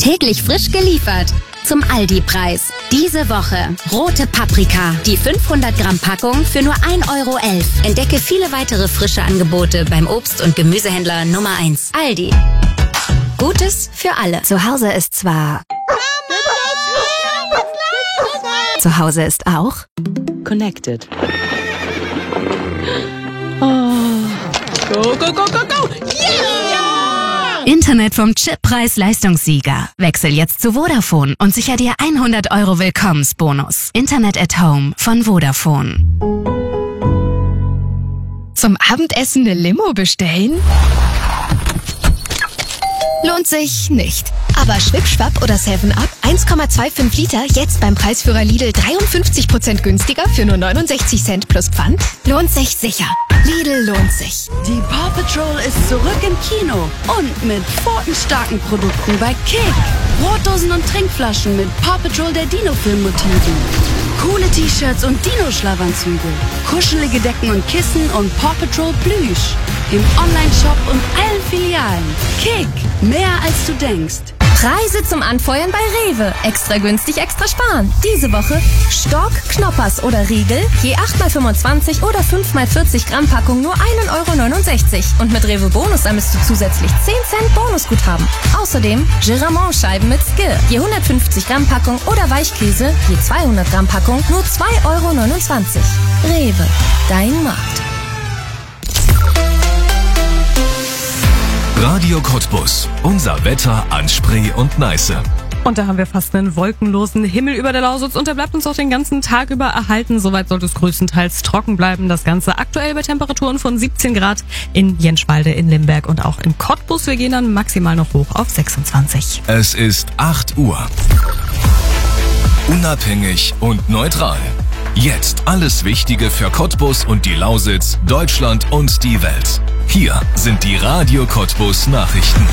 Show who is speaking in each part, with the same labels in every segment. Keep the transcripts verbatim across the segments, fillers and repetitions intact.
Speaker 1: Täglich frisch geliefert. Zum Aldi-Preis. Diese Woche rote Paprika. Die fünfhundert Gramm Packung für nur ein Euro elf. Entdecke viele weitere frische Angebote beim Obst- und Gemüsehändler Nummer eins. Aldi. Gutes für alle. Zu Hause ist zwar... Zu Hause ist auch...
Speaker 2: Connected. Oh. Go, go, go, go, go! Yeah!
Speaker 1: Internet vom Chippreis-Leistungssieger. Wechsel jetzt zu Vodafone und sicher dir hundert Euro Willkommensbonus. Internet at Home von Vodafone.
Speaker 3: Zum Abendessen eine Limo bestellen? Lohnt sich nicht. Aber Schwipp-Schwapp oder seven up eins Komma fünfundzwanzig Liter jetzt beim Preisführer Lidl dreiundfünfzig Prozent günstiger für nur neunundsechzig Cent plus Pfand? Lohnt sich sicher. Lidl lohnt sich.
Speaker 4: Die Paw Patrol ist zurück im Kino und mit pfotenstarken Produkten bei Kick. Brotdosen und Trinkflaschen mit Paw Patrol der Dino-Film-Motiven. Coole T-Shirts und Dino-Schlafanzüge. Kuschelige Decken und Kissen und Paw Patrol Plüsch. Im Online-Shop und allen Filialen. Kick, mehr als du denkst.
Speaker 3: Preise zum Anfeuern bei Rewe. Extra günstig, extra sparen. Diese Woche Stork, Knoppers oder Riegel. Je acht mal fünfundzwanzig oder fünf mal vierzig Gramm Packung nur ein Euro neunundsechzig. Und mit Rewe Bonus ermisst du zusätzlich zehn Cent Bonusguthaben. Außerdem Giramont-Scheiben mit Skill. Je hundertfünfzig Gramm Packung oder Weichkäse. Je zweihundert Gramm Packung nur zwei Euro neunundzwanzig. Rewe, dein Markt.
Speaker 5: Radio Cottbus. Unser Wetter an Spree und Neiße.
Speaker 6: Und da haben wir fast einen wolkenlosen Himmel über der Lausitz und der bleibt uns auch den ganzen Tag über erhalten. Soweit sollte es größtenteils trocken bleiben. Das Ganze aktuell bei Temperaturen von siebzehn Grad in Jenschwalde, in Limberg und auch in Cottbus. Wir gehen dann maximal noch hoch auf sechsundzwanzig.
Speaker 5: Es ist acht Uhr. Unabhängig und neutral. Jetzt alles Wichtige für Cottbus und die Lausitz, Deutschland und die Welt. Hier sind die Radio Cottbus Nachrichten.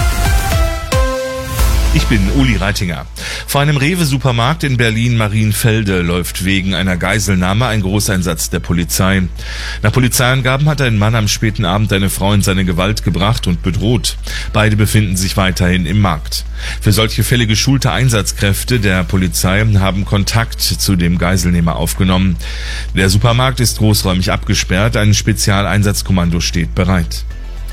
Speaker 7: Ich bin Uli Reitinger. Vor einem Rewe-Supermarkt in Berlin-Marienfelde läuft wegen einer Geiselnahme ein Großeinsatz der Polizei. Nach Polizeiangaben hat ein Mann am späten Abend eine Frau in seine Gewalt gebracht und bedroht. Beide befinden sich weiterhin im Markt. Für solche Fälle geschulte Einsatzkräfte der Polizei haben Kontakt zu dem Geiselnehmer aufgenommen. Der Supermarkt ist großräumig abgesperrt, ein Spezialeinsatzkommando steht bereit.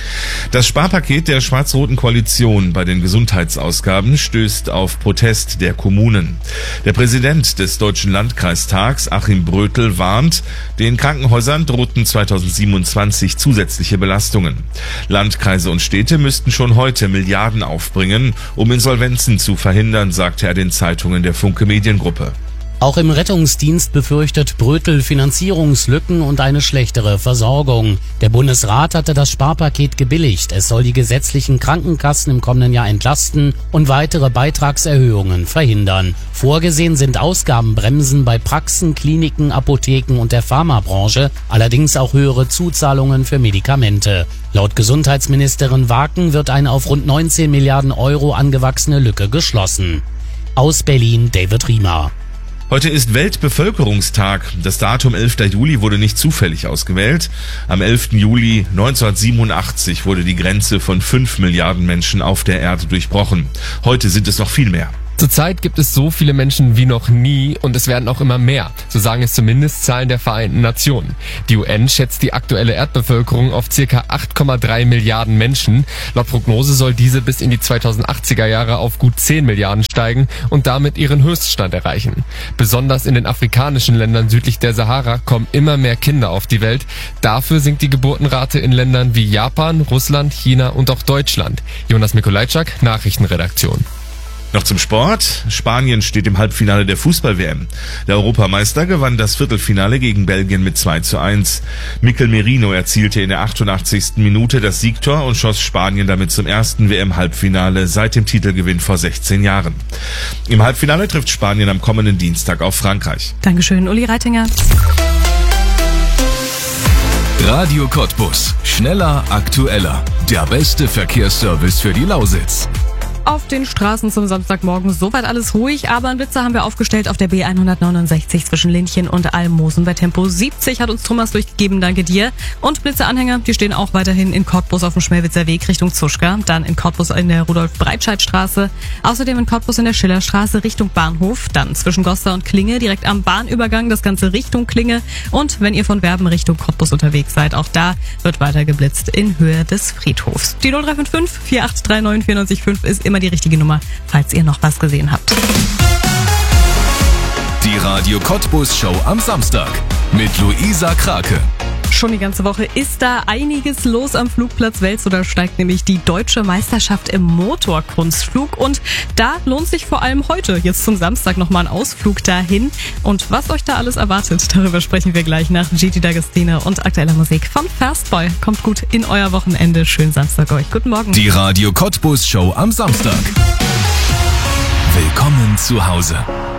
Speaker 7: Das Sparpaket der schwarz-roten Koalition bei den Gesundheitsausgaben stößt auf Protest der Kommunen. Der Präsident des Deutschen Landkreistags, Achim Brötel, warnt, den Krankenhäusern drohten zweitausendsiebenundzwanzig zusätzliche Belastungen. Landkreise und Städte müssten schon heute Milliarden aufbringen, um Insolvenzen zu verhindern, sagte er den Zeitungen der Funke Mediengruppe.
Speaker 8: Auch im Rettungsdienst befürchtet Brötel Finanzierungslücken und eine schlechtere Versorgung. Der Bundesrat hatte das Sparpaket gebilligt. Es soll die gesetzlichen Krankenkassen im kommenden Jahr entlasten und weitere Beitragserhöhungen verhindern. Vorgesehen sind Ausgabenbremsen bei Praxen, Kliniken, Apotheken und der Pharmabranche, allerdings auch höhere Zuzahlungen für Medikamente. Laut Gesundheitsministerin Waken wird eine auf rund neunzehn Milliarden Euro angewachsene Lücke geschlossen. Aus Berlin David Riemer.
Speaker 7: Heute ist Weltbevölkerungstag. Das Datum elfter Juli wurde nicht zufällig ausgewählt. Am elften Juli neunzehnhundertsiebenundachtzig wurde die Grenze von fünf Milliarden Menschen auf der Erde durchbrochen. Heute sind es noch viel mehr.
Speaker 9: Zurzeit gibt es so viele Menschen wie noch nie und es werden auch immer mehr. So sagen es zumindest Zahlen der Vereinten Nationen. Die U N schätzt die aktuelle Erdbevölkerung auf ca. acht Komma drei Milliarden Menschen. Laut Prognose soll diese bis in die zweitausendachtziger Jahre auf gut zehn Milliarden steigen und damit ihren Höchststand erreichen. Besonders in den afrikanischen Ländern südlich der Sahara kommen immer mehr Kinder auf die Welt. Dafür sinkt die Geburtenrate in Ländern wie Japan, Russland, China und auch Deutschland. Jonas Mikolajczak, Nachrichtenredaktion.
Speaker 7: Noch zum Sport. Spanien steht im Halbfinale der Fußball-W M. Der Europameister gewann das Viertelfinale gegen Belgien mit zwei zu eins. Mikel Merino erzielte in der achtundachtzigsten Minute das Siegtor und schoss Spanien damit zum ersten W M-Halbfinale seit dem Titelgewinn vor sechzehn Jahren. Im Halbfinale trifft Spanien am kommenden Dienstag auf Frankreich.
Speaker 6: Dankeschön, Uli Reitinger.
Speaker 5: Radio Cottbus. Schneller, aktueller. Der beste Verkehrsservice für die Lausitz.
Speaker 6: Auf den Straßen zum Samstagmorgen soweit alles ruhig, aber einen Blitzer haben wir aufgestellt auf der B hundertneunundsechzig zwischen Linchen und Almosen bei Tempo siebzig, hat uns Thomas durchgegeben, danke dir. Und Blitzeranhänger, die stehen auch weiterhin in Cottbus auf dem Schmelwitzer Weg Richtung Zuschka, dann in Cottbus in der Rudolf-Breitscheid-Straße, außerdem in Cottbus in der Schillerstraße Richtung Bahnhof, dann zwischen Goster und Klinge direkt am Bahnübergang, das Ganze Richtung Klinge, und wenn ihr von Werben Richtung Cottbus unterwegs seid, auch da wird weiter geblitzt in Höhe des Friedhofs. Die null drei fünf fünf, vier acht drei neun, vier neun fünf ist immer die richtige Nummer, falls ihr noch was gesehen habt.
Speaker 5: Die Radio Cottbus Show am Samstag mit Luisa Krake.
Speaker 6: Schon die ganze Woche ist da einiges los am Flugplatz Welzow. Da steigt nämlich die deutsche Meisterschaft im Motorkunstflug. Und da lohnt sich vor allem heute, jetzt zum Samstag, nochmal ein Ausflug dahin. Und was euch da alles erwartet, darüber sprechen wir gleich nach Gigi D'Agostino und aktueller Musik von Fastboy. Kommt gut in euer Wochenende. Schönen Samstag euch. Guten Morgen.
Speaker 5: Die Radio Cottbus Show am Samstag. Willkommen zu Hause.